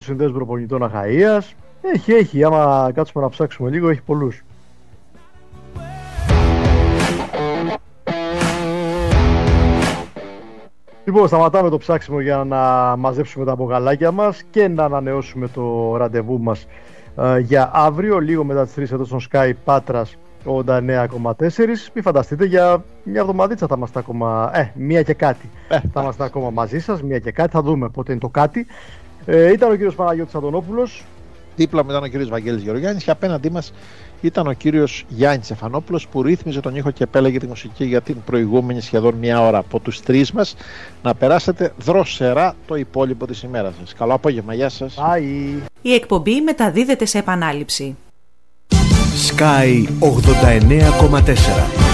συνδέσμου προπονητών Αχαΐας. Έχει, άμα κάτσουμε να ψάξουμε λίγο, έχει πολλούς. Λοιπόν, σταματάμε το ψάξιμο για να μαζέψουμε τα μπογαλάκια μας και να ανανεώσουμε το ραντεβού μας για αύριο, λίγο μετά τις 3 εδώ στον Sky Πάτρας 89,4. Μην φανταστείτε, για μια εβδομαδίτσα θα είμαστε ακόμα, μία και κάτι. Θα είμαστε ακόμα μαζί σας, μία και κάτι, θα δούμε πότε είναι το κάτι. Ήταν ο κύριος Παναγιώτης Αντωνόπουλος. Δίπλα μου ήταν ο κύριος Βαγγέλης Γεωργιάννης και απέναντί μας ήταν ο κύριος Γιάννης Εφανόπουλος, που ρύθμιζε τον ήχο και επέλεγε τη μουσική για την προηγούμενη σχεδόν μια ώρα από τους τρεις μας. Να περάσετε δροσερά το υπόλοιπο της ημέρας σας. Καλό απόγευμα, γεια σας. Bye. Η εκπομπή μεταδίδεται σε επανάληψη. Sky 89,4.